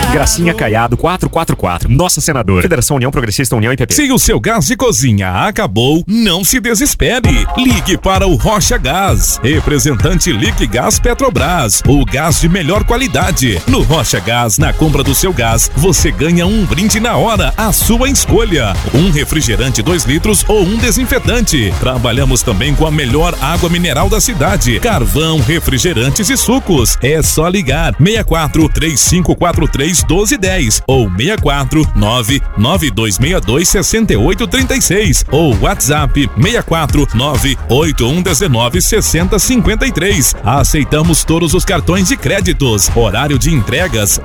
Gracinha Caiado 444. Nossa Senadora. Federação União Progressista União e PP. Se o seu gás de cozinha acabou, não se desespere. Ligue para o Rocha Gás. Representante Liquigás Petrobras. O gás de melhor qualidade. No Rocha Gás, na compra do seu gás, você ganha um brinde na hora, a sua escolha. Um refrigerante 2 litros ou um desinfetante. Trabalhamos também com a melhor água mineral da cidade. Carvão, refrigerantes e sucos. É só ligar 64-3543-1210 ou 64-99262-6836 ou WhatsApp 649-8119-6053. Aceitamos todos os cartões de créditos. Horário de entregas